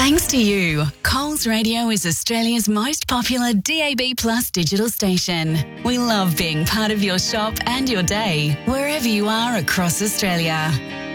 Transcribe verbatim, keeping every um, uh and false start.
Thanks to you, Coles Radio is Australia's most popular D A B Plus digital station. We love being part of your shop and your day, wherever you are across Australia.